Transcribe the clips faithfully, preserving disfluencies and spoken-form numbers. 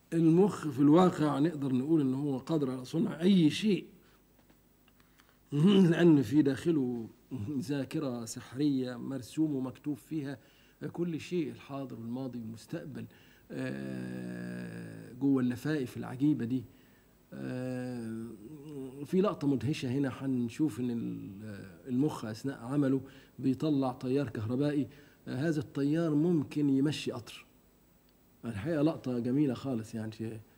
المخ في الواقع نقدر نقول ان هو قادر على صنع اي شيء، لان في داخله ذاكرة سحرية مرسوم ومكتوب فيها كل شيء، الحاضر والماضي والمستقبل، آه، جوه اللفائف العجيبة دي. آه، في لقطة مدهشة هنا هنشوف ان المخ اثناء عمله بيطلع تيار كهربائي، آه، هذا التيار ممكن يمشي قطر. الحقيقة لقطة جميلة خالص يعني.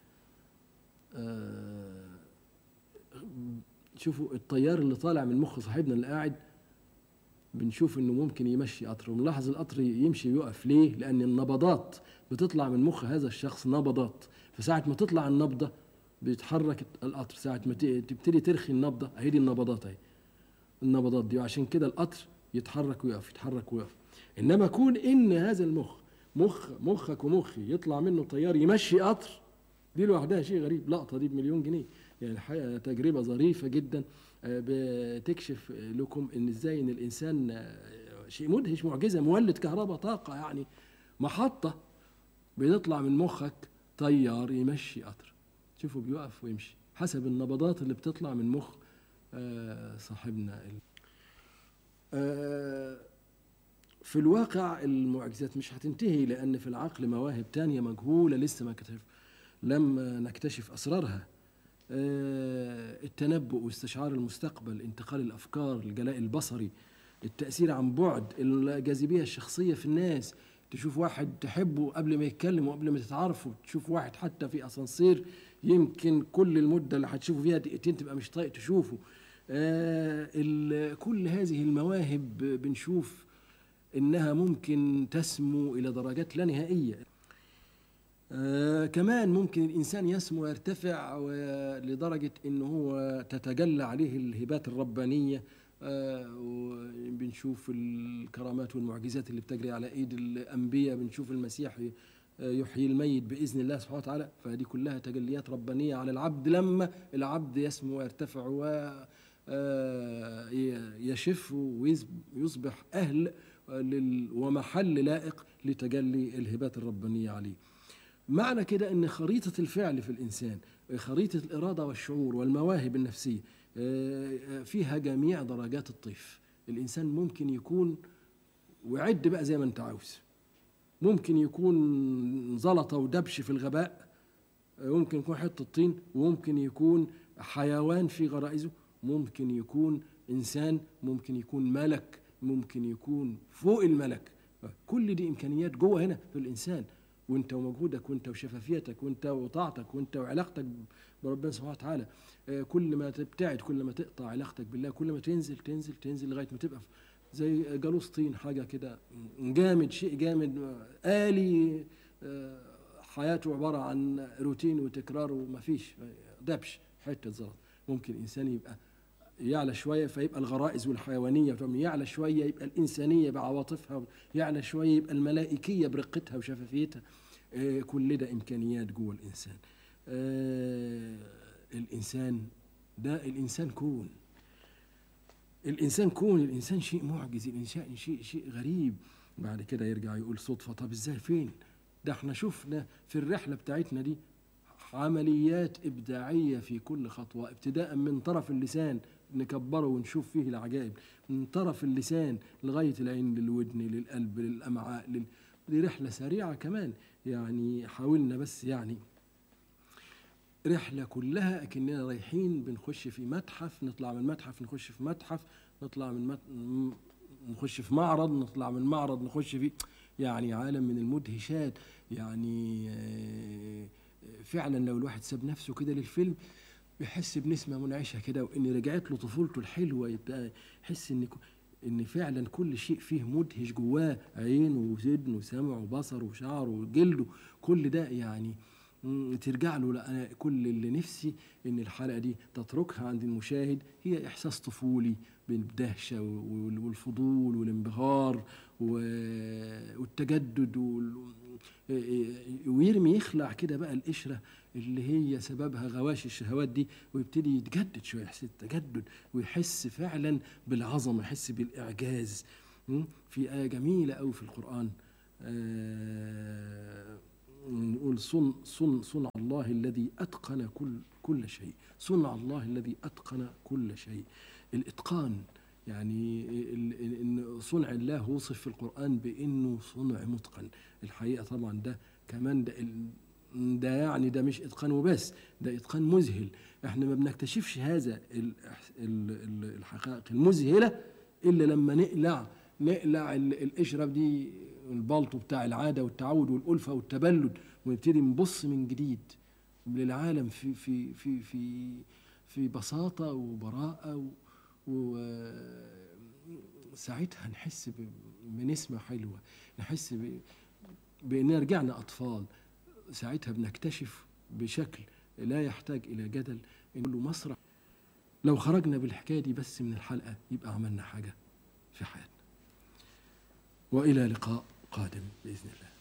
آه، شوفوا التيار اللي طالع من مخ صاحبنا اللي قاعد، بنشوف انه ممكن يمشي قطر، ونلاحظ القطر يمشي ويقف ليه؟ لان النبضات بتطلع من مخ هذا الشخص نبضات، فساعة ما تطلع النبضة بيتحرك القطر، ساعة ما تبتدي ترخي النبضة اهي دي النبضات اهي، النبضات دي، وعشان كده القطر يتحرك ويقف يتحرك ويقف. انما كون ان هذا المخ مخ مخك ومخي يطلع منه تيار يمشي قطر، دي لوحدها شيء غريب. لقطة دي بمليون جنيه يعني، الحقيقة تجربة ظريفة جدا بتكشف لكم ان ازاي ان الانسان شيء مدهش، معجزة، مولد كهرباء، طاقة يعني، محطة بيطلع من مخك تيار يمشي قطر. شوفوا بيقف ويمشي حسب النبضات اللي بتطلع من مخ صاحبنا. في الواقع المعجزات مش هتنتهي، لأن في العقل مواهب تانية مجهولة لسه ما كتف لم نكتشف أسرارها. التنبؤ واستشعار المستقبل، انتقال الأفكار، الجلاء البصري، التأثير عن بعد، الجاذبية الشخصية في الناس، تشوف واحد تحبه قبل ما يتكلم وقبل ما تتعرفوا، تشوف واحد حتى في أسانسير يمكن كل المدة اللي هتشوفوا فيها دقيقتين تبقى مش طايق تشوفه. كل هذه المواهب بنشوف إنها ممكن تسمو إلى درجات لا نهائية. آه كمان ممكن الإنسان يسمو ويرتفع لدرجة إنه هو تتجلى عليه الهبات الربانية. آه بنشوف الكرامات والمعجزات اللي بتجري على إيد الأنبياء، بنشوف المسيح يحيي الميت بإذن الله سبحانه وتعالى، فهذه كلها تجليات ربانية على العبد لما العبد يسمو ويرتفع ويشف ويصبح أهل ومحل لائق لتجلي الهبات الربانية عليه. معنى كده ان خريطة الفعل في الانسان، خريطة الارادة والشعور والمواهب النفسية، فيها جميع درجات الطيف. الانسان ممكن يكون، وعد بقى زي ما انت عاوز، ممكن يكون زلطة ودبش في الغباء، ممكن يكون حتة طين، وممكن يكون حيوان في غرائزه، ممكن يكون انسان، ممكن يكون ملك، ممكن يكون فوق الملك. كل دي امكانيات جوه هنا في الانسان، وانت ومجهودك وانت وشفافيتك وانت وطاعتك وانت وعلاقتك بربنا سبحانه وتعالى. كل ما تبتعد، كل ما تقطع علاقتك بالله، كل ما تنزل تنزل تنزل لغايه ما تبقى زي جالوس طين، حاجه كده جامد، شيء جامد آلي، حياته عباره عن روتين وتكرار ومفيش دبش، حته زلط. ممكن الانسان يبقى يعلى شويه فيبقى الغرائز والحيوانيه، يعلى شويه يبقى الانسانيه بعواطفها، يعلى شويه يبقى الملائكيه برقتها وشفافيتها. آه كل ده امكانيات جوه الانسان. آه الانسان ده، الانسان كون، الانسان كون، الانسان شيء معجز، الانسان شيء شيء غريب. بعد كده يرجع يقول صدفه، طب ازاي؟ فين ده؟ احنا شفنا في الرحله بتاعتنا دي عمليات ابداعيه في كل خطوه، ابتداء من طرف اللسان نكبره ونشوف فيه العجائب، من طرف اللسان لغاية العين للودن للقلب للأمعاء لل... دي رحلة سريعة كمان يعني، حاولنا بس يعني رحلة كلها أكننا رايحين بنخش في متحف، نطلع من متحف نخش في متحف، نطلع من مت... نخش في معرض، نطلع من معرض نخش في يعني عالم من المدهشات يعني. فعلا لو الواحد ساب نفسه كده للفيلم بيحس بنسمة منعشة كده، وإن رجعت له طفولته الحلوة، يبقى يحس إن إن فعلا كل شيء فيه مدهش جواه، عين وودن وسمع وبصر وشعر وجلده، كل ده يعني ترجع له. لا أنا كل اللي نفسي إن الحلقة دي تتركها عند المشاهد هي إحساس طفولي بالدهشة والفضول والانبهار والتجدد، ويرمي يخلع كده بقى القشرة اللي هي سببها غواشي الشهوات دي، ويبتدي يتجدد شويه، يحس التجدد ويحس فعلا بالعظمه، يحس بالاعجاز. في آية جميله قوي في القرآن، نقول صن صن صنع الله الذي أتقن كل كل شيء، صنع الله الذي أتقن كل شيء. الإتقان يعني إن صنع الله وصف في القرآن بأنه صنع متقن. الحقيقة طبعا ده كمان ده ده يعني ده مش إتقان وبس، ده إتقان مذهل. احنا ما بنكتشفش هذا الحقائق المذهلة إلا لما نقلع نقلع القشرة دي، البلطو بتاع العادة والتعود والألفة والتبلد، ونبتدي نبص من جديد للعالم في في في في في بساطة وبراءة، وساعتها نحس بنسمة حلوة، نحس بأننا رجعنا أطفال. ساعتها بنكتشف بشكل لا يحتاج إلى جدل إنه مسرح. لو خرجنا بالحكاية دي بس من الحلقة يبقى عملنا حاجة في حياتنا. وإلى لقاء قادم بإذن الله.